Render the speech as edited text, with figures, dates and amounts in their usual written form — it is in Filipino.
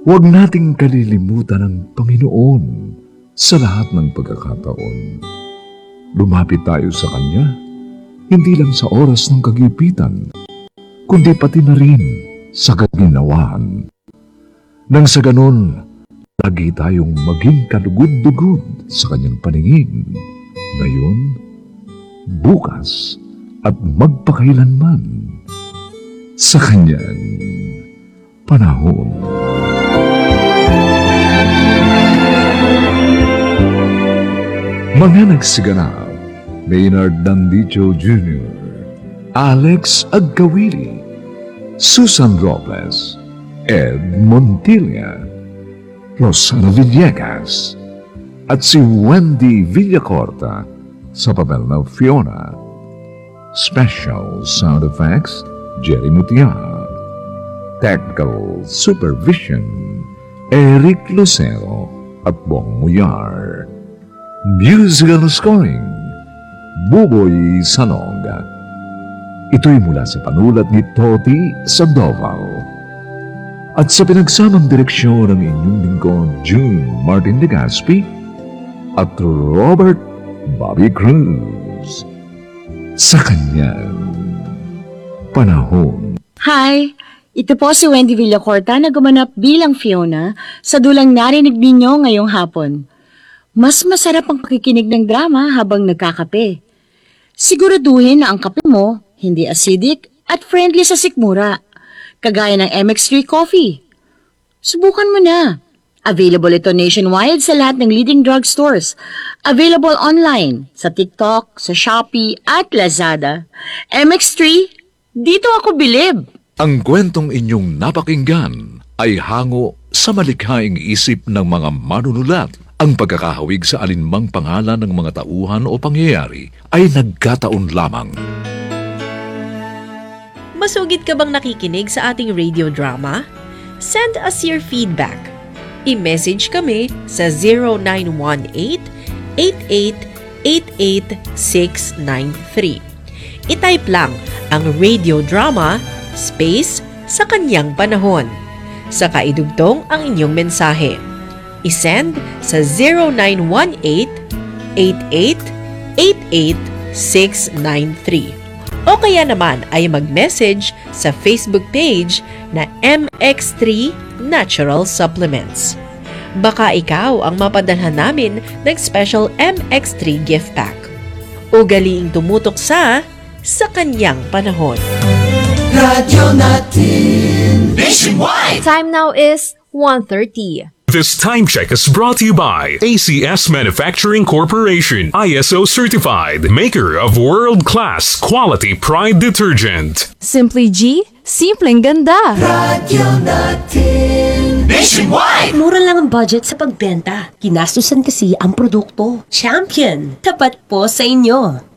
Huwag nating kalilimutan ang Panginoon sa lahat ng pagkakataon. Lumapit tayo sa Kanya, hindi lang sa oras ng kagipitan, kundi pati na rin sa kaginawaan. Nang sa ganon, lagi tayong maging kalugod-dugod sa Kanyang paningin, ngayon, bukas, at magpakailanman sa Kanyang panahon. Mga nagsiganap, Maynard Dandicho Jr., Alex Agkawili, Susan Robles, Ed Montilla, Rosana Villegas, at si Wendy Villacorta sa papel na Fiona. Special sound effects, Jerry Mutiara. Technical supervision, Eric Lucero at Bong Muyar. Musical scoring, Buboy Salonga. Ito'y mula sa panulat ni Toti Sandoval. At sa pinagsamang direksyon ng inyong lingkod, June Martin Legaspi at Robert Bobby Cruz. Sa Kanyang Panahon. Hi! Ito po si Wendy Villacorta na gumanap bilang Fiona sa dulang narinig ninyo ngayong hapon. Mas masarap ang pakikinig ng drama habang nagkakape. Siguraduhin na ang kape mo hindi acidic at friendly sa sikmura, kagaya ng MX3 Coffee. Subukan mo na. Available ito nationwide sa lahat ng leading drugstores. Available online sa TikTok, sa Shopee at Lazada. MX3, dito ako bilib. Ang kwentong inyong napakinggan ay hango sa malikhaing isip ng mga manunulat. Ang pagkakahawig sa alinmang pangalan ng mga tauhan o pangyayari ay nagkataon lamang. Masugid ka bang nakikinig sa ating radio drama? Send us your feedback. I-message kami sa 0918-8888-693. I-type lang ang radio drama space sa kanyang panahon. Saka idugtong ang inyong mensahe. I-send sa 0918-8888-693. O kaya naman ay mag-message sa Facebook page na MX3 Natural Supplements. Baka ikaw ang mapadalhan namin ng special MX3 gift pack. Ugaliing tumutok sa kanyang panahon. Radyo natin Nationwide! Time now is 1:30. This time check is brought to you by ACS Manufacturing Corporation, ISO certified, maker of world-class quality Pride detergent. Simply G, simpleng ganda. Radyo natin Nationwide! Mura lang ang budget sa pagbenta. Ginastusan kasi ang produkto. Champion, tapat po sa inyo.